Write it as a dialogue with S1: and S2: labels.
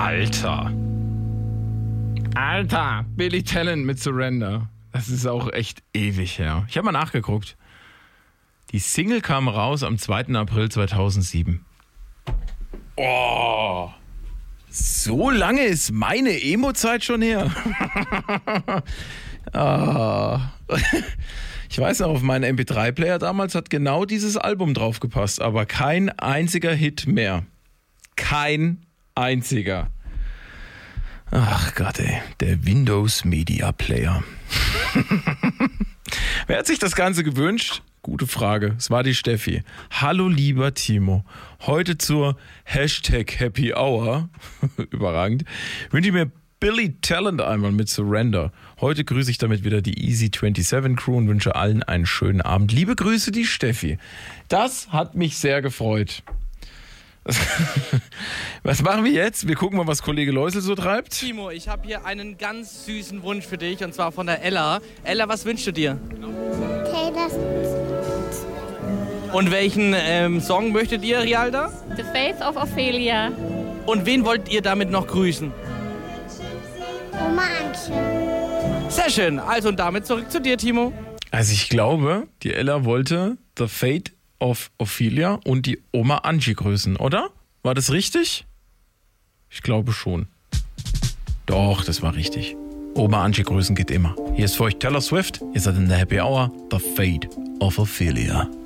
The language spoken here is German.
S1: Alter, Billy Talent mit Surrender. Das ist auch echt ewig her. Ich habe mal nachgeguckt. Die Single kam raus am 2. April 2007. Oh, so lange ist meine Emo-Zeit schon her. Ich weiß noch, auf meinen MP3-Player damals hat genau dieses Album draufgepasst, aber kein einziger Hit mehr. Kein einziger. Ach Gott, ey, der Windows Media Player. Wer hat sich das Ganze gewünscht? Gute Frage. Es war die Steffi. Hallo lieber Timo. Heute zur Hashtag Happy Hour, überragend, wünsche ich mir Billy Talent einmal mit Surrender. Heute grüße ich damit wieder die Easy 27 Crew und wünsche allen einen schönen Abend. Liebe Grüße, die Steffi. Das hat mich sehr gefreut. Was machen wir jetzt? Wir gucken mal, was Kollege Leusel so treibt.
S2: Timo, ich habe hier einen ganz süßen Wunsch für dich, und zwar von der Ella. Ella, was wünschst du dir?
S3: Taylor Swift.
S2: Und welchen Song möchtet ihr, Rialda?
S4: The Faith of Ophelia.
S2: Und wen wollt ihr damit noch grüßen?
S3: Oma Antje.
S2: Sehr schön. Also und damit zurück zu dir, Timo.
S1: Also ich glaube, die Ella wollte The Fate of Ophelia und die Oma Angie grüßen, oder? War das richtig? Ich glaube schon. Doch, das war richtig. Oma Angie grüßen geht immer. Hier ist für euch Taylor Swift. Ihr seid in der Happy Hour. The Fate of Ophelia.